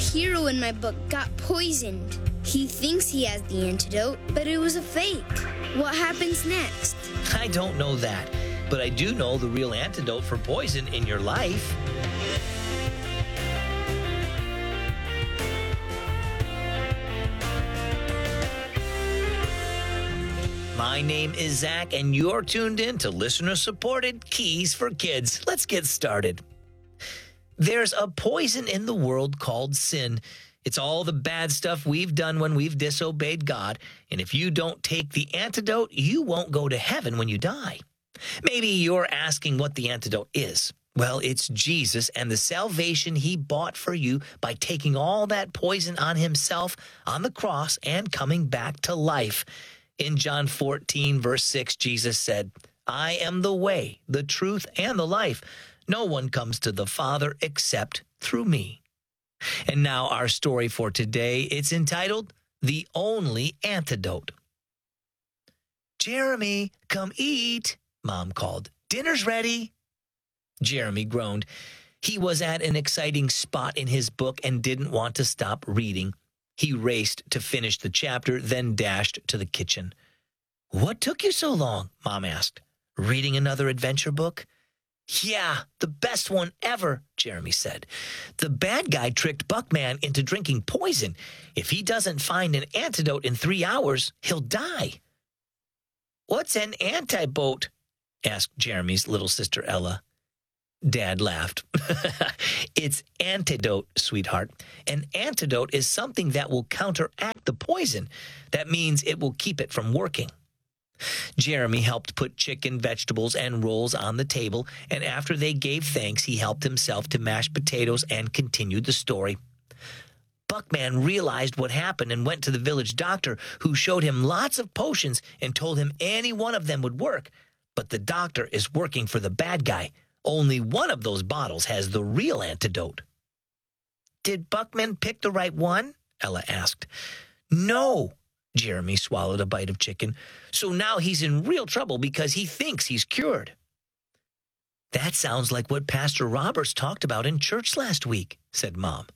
hero in my book got poisoned. He thinks he has the antidote, but it was a fake. What happens next? I don't know that, but I do know the real antidote for poison in your life. My name is Zach, and you're tuned in to listener-supported Keys for Kids. Let's get started. There's a poison in the world called sin. It's all the bad stuff we've done when we've disobeyed God, and if you don't take the antidote, you won't go to heaven when you die. Maybe you're asking what the antidote is. Well, it's Jesus and the salvation he bought for you by taking all that poison on himself on the cross and coming back to life. In John 14, verse 6, Jesus said, "I am the way, the truth, and the life. No one comes to the Father except through me." And now our story for today, it's entitled, The Only Antidote. "Jeremy, come eat," Mom called. "Dinner's ready." Jeremy groaned. He was at an exciting spot in his book and didn't want to stop reading. He raced to finish the chapter, then dashed to the kitchen. "What took you so long?" Mom asked. "Reading another adventure book?" "Yeah, the best one ever," Jeremy said. "The bad guy tricked Buckman into drinking poison. If he doesn't find an antidote in 3 hours, he'll die." "What's an antidote?" asked Jeremy's little sister Ella. Dad laughed. "It's antidote, sweetheart. An antidote is something that will counteract the poison. That means it will keep it from working." Jeremy helped put chicken, vegetables, and rolls on the table, and after they gave thanks, he helped himself to mashed potatoes and continued the story. Buckman realized what happened and went to the village doctor, who showed him lots of potions and told him any one of them would work. But the doctor is working for the bad guy. Only one of those bottles has the real antidote. "Did Buckman pick the right one?" Ella asked. "No." Jeremy swallowed a bite of chicken. "So now he's in real trouble because he thinks he's cured." "That sounds like what Pastor Roberts talked about in church last week," said Mom.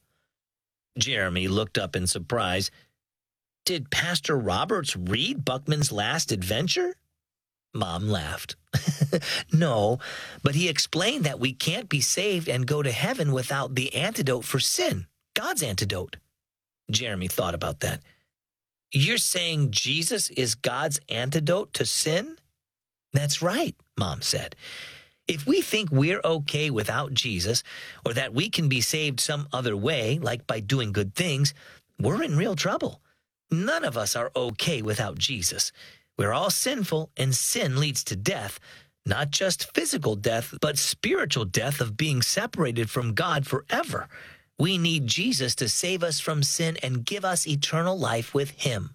Jeremy looked up in surprise. "Did Pastor Roberts read Buckman's last adventure?" Mom laughed. "No, but he explained that we can't be saved and go to heaven without the antidote for sin, God's antidote." Jeremy thought about that. "You're saying Jesus is God's antidote to sin?" "That's right," Mom said. "If we think we're okay without Jesus, or that we can be saved some other way, like by doing good things, we're in real trouble. None of us are okay without Jesus. We're all sinful, and sin leads to death, not just physical death, but spiritual death of being separated from God forever. We need Jesus to save us from sin and give us eternal life with him."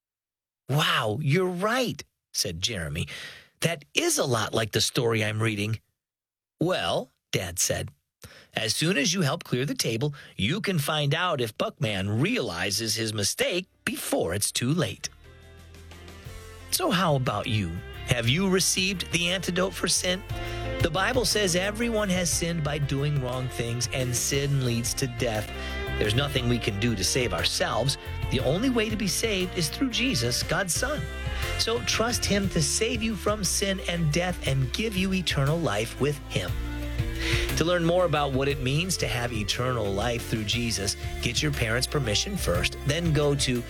"Wow, you're right," said Jeremy. "That is a lot like the story I'm reading." "Well," Dad said, "as soon as you help clear the table, you can find out if Buckman realizes his mistake before it's too late." So how about you? Have you received the antidote for sin? The Bible says everyone has sinned by doing wrong things, and sin leads to death. There's nothing we can do to save ourselves. The only way to be saved is through Jesus, God's Son. So trust him to save you from sin and death and give you eternal life with him. To learn more about what it means to have eternal life through Jesus, get your parents' permission first, then go to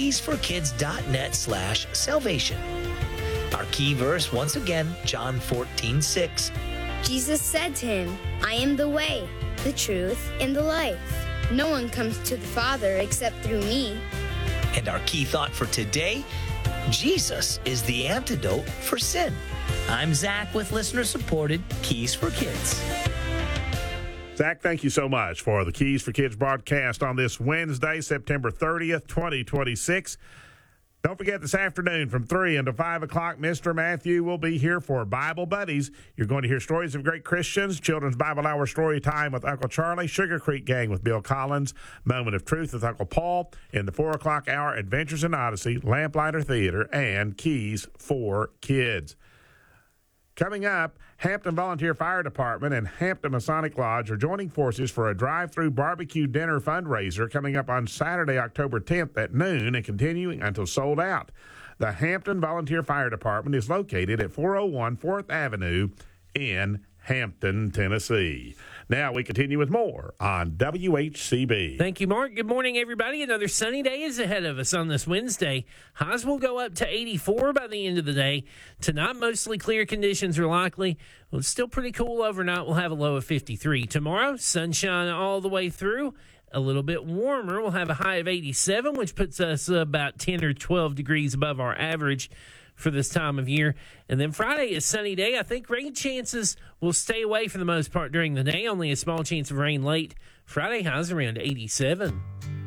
keysforkids.net/salvation. Our key verse, once again, John 14:6. Jesus said to him, "I am the way, the truth, and the life. No one comes to the Father except through me." And our key thought for today, Jesus is the antidote for sin. I'm Zach with listener-supported Keys for Kids. Zach, thank you so much for the Keys for Kids broadcast on this Wednesday, September 30th, 2026. Don't forget, this afternoon from 3 until 5 o'clock, Mr. Matthew will be here for Bible Buddies. You're going to hear stories of great Christians, Children's Bible Hour Story Time with Uncle Charlie, Sugar Creek Gang with Bill Collins, Moment of Truth with Uncle Paul, in the 4 o'clock hour, Adventures in Odyssey, Lamplighter Theater, and Keys for Kids. Coming up, Hampton Volunteer Fire Department and Hampton Masonic Lodge are joining forces for a drive-through barbecue dinner fundraiser coming up on Saturday, October 10th at noon and continuing until sold out. The Hampton Volunteer Fire Department is located at 401 4th Avenue in Hampton, Tennessee. Now we continue with more on WHCB. Thank you, Mark. Good morning, everybody. Another sunny day is ahead of us on this Wednesday. Highs will go up to 84 by the end of the day. Tonight, mostly clear conditions are likely. Well, it's still pretty cool overnight. We'll have a low of 53. Tomorrow, sunshine all the way through. A little bit warmer. We'll have a high of 87, which puts us about 10 or 12 degrees above our average for this time of year. And then Friday is sunny day. I think rain chances will stay away for the most part during the day. Only a small chance of rain late. Friday highs around 87.